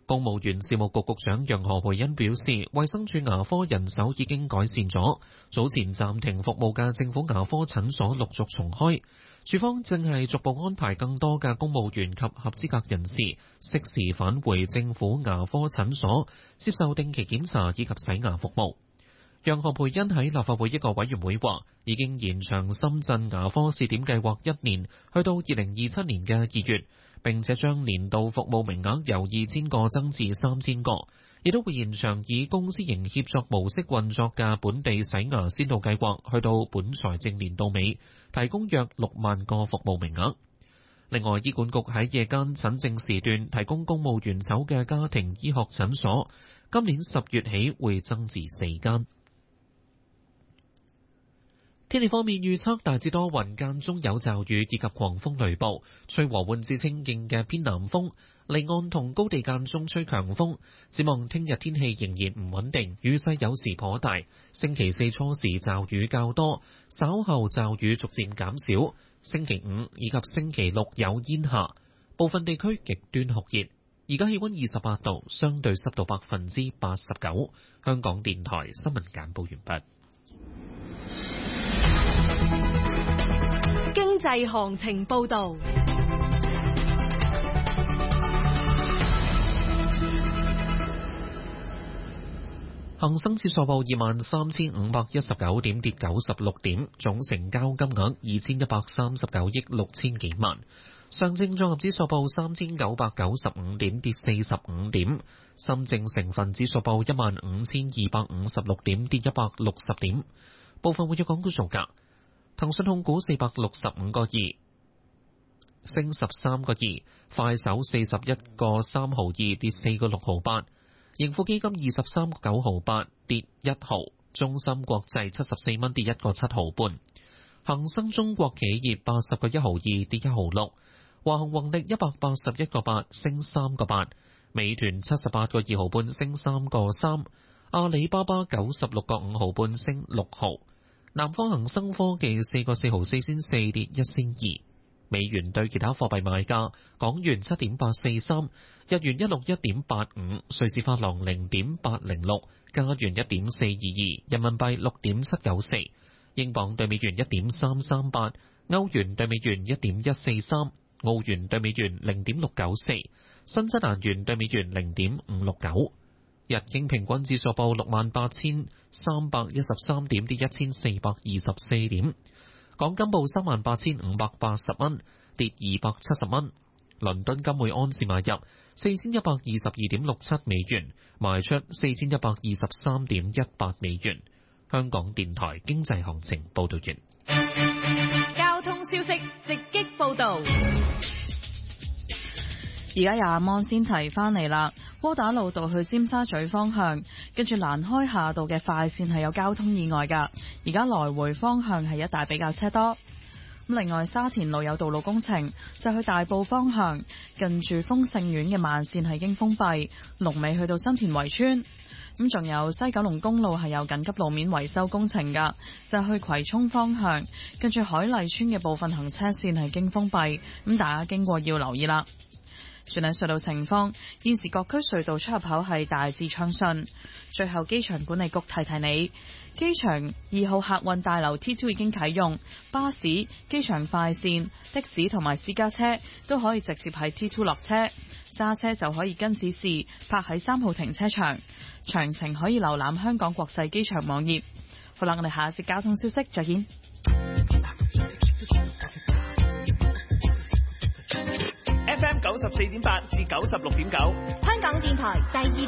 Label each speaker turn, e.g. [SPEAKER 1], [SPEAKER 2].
[SPEAKER 1] 公務員事務局局長楊何蓓茵表示，衛生署牙科人手已經改善咗，早前暫停服務嘅政府牙科診所陸續重開。署方正係逐步安排更多嘅公務員及合資格人士適時返回政府牙科診所，接受定期檢查以及洗牙服務。楊何蓓茵喺立法會一個委員會話，已經延長深圳牙科試點計劃1年，去到2027年嘅2月，並且將年度服務名額由2000個增至3000個，亦都會延長以公私營協作模式運作嘅本地洗牙先導計劃，去到本財政年度尾，提供約6萬個服務名額。另外，醫管局喺夜間診症時段提供公務員籌嘅家庭醫學診所，今年10月起會增至4間。天氣方面預測大致多雲，間中有驟雨以及狂風雷暴，吹和緩至清勁嘅偏南風，離岸同高地間中吹強風。展望聽日天氣仍然唔穩定，雨勢有時頗大。星期4初時驟雨較多，稍後驟雨逐漸減少。星期5以及星期6有煙霞，部分地區極端酷熱。而家氣溫28度，相對濕度89%。香港電台新聞簡報完畢。
[SPEAKER 2] 經濟行情報道。
[SPEAKER 1] 恒生指數報23,519點，跌96點，總成交金額2139億6千幾萬。上證綜合指數報3995點，跌45點。深證成分指數報15,256點，跌160點。部分活躍港股數價：騰訊控股465個2，升13個2；快手41個3毫2，跌4個6毫8；盈富基金23個9毫8，跌1毫；中芯國際74蚊，跌1個7毫半；恒生中國企業80個1毫2，跌1毫6；華虹宏力181個8，升3個8；美團78個2毫半，升3個3；阿里巴巴96個5毫半，升6毫；南方恒生科技4個4毫4仙4，跌1仙2。美元對其他貨幣賣價：港元7.843，日元161.85，瑞士法郎0.806，加元1.422，人民幣6.794，英鎊對美元1.338，歐元對美元1.143，澳元對美元0.694，新西蘭元對美元0.569。日經平均指數報68,313點，跌1424點。港金報38,580蚊，跌270蚊。倫敦金每盎司買入4122.67美元，賣出4123.18美元。香港電台經濟行情報道完。
[SPEAKER 2] 交通消息直擊報道。
[SPEAKER 3] 而家廿蚊先提翻嚟啦，窩打老道去尖沙咀方向，跟住蘭開夏道嘅快線係有交通意外噶，而家來回方向係一帶比較車多。咁另外沙田路有道路工程，就去大埔方向，近住豐盛苑嘅慢線係已經封閉，龍尾去到新田圍村。咁仲有西九龍公路係有緊急路面維修工程噶，就去葵涌方向，跟住海麗村嘅部分行車線係已經封閉，咁大家經過要留意啦。全體隧道情況，現時各區隧道出入口係大致暢順。最後，機場管理局提提你，機場2號客運大樓 T2 已經啟用，巴士、機場快線、的士同埋私家車都可以直接喺 T2 落車，揸車就可以跟指示泊喺3號停車場。詳情可以瀏覽香港國際機場網頁。好啦，我哋下一節交通消息再見。
[SPEAKER 4] FM 94.8至96.9，
[SPEAKER 2] 香港電台第二